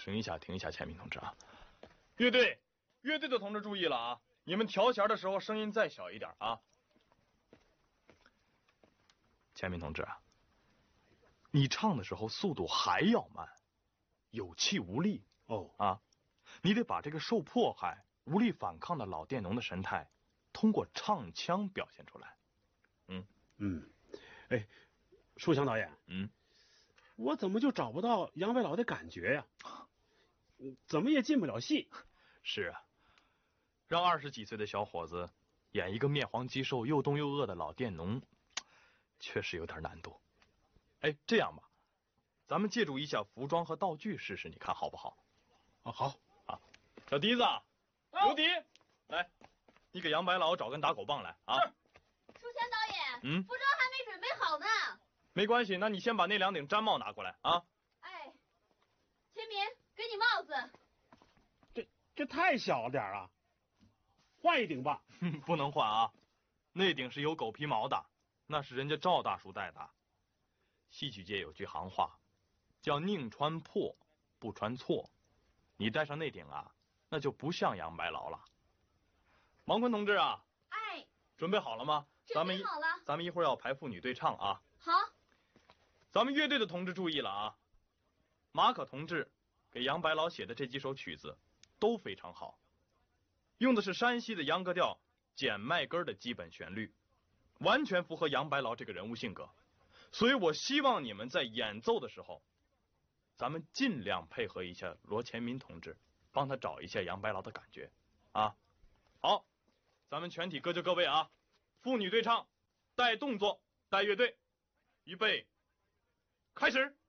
停一下，钱明同志啊！乐队的同志注意了啊！你们调弦的时候声音再小一点啊！钱明同志啊，你唱的时候速度还要慢，有气无力哦啊！你得把这个受迫害、无力反抗的老佃农的神态，通过唱腔表现出来。 哎，树强导演，我怎么就找不到杨白劳的感觉呀？怎么也进不了戏。 是啊，让20几岁的小伙子演一个面黄肌瘦、又冻又饿的老佃农，确实有点难度。哎，这样吧，咱们借助一下服装和道具试试，你看好不好？ 好啊，小笛子，刘迪，来，你给杨白劳找根打狗棒来啊。 书贤导演，服装还没准备好呢。 没关系，那你先把那2顶毡帽拿过来啊。 哎，秦民，给你帽子。 这太小了点啊，换一顶吧。 不能换啊，那顶是有狗皮毛的，那是人家赵大叔戴的。戏曲界有句行话，叫宁穿破，不穿错。你戴上那顶啊，那就不像杨白劳了。王坤同志啊， 哎， 准备好了吗？ 准备好了。 咱们一会儿要排妇女对唱啊。 好。 咱们乐队的同志注意了啊，马可同志给杨白劳写的这几首曲子都非常好，用的是山西的秧歌调减麦根的基本旋律，完全符合杨白劳这个人物性格。所以我希望你们在演奏的时候，咱们尽量配合一下罗前民同志，帮他找一下杨白劳的感觉啊。好，咱们全体各就各位啊，妇女对唱，带动作，带乐队，预备，开始。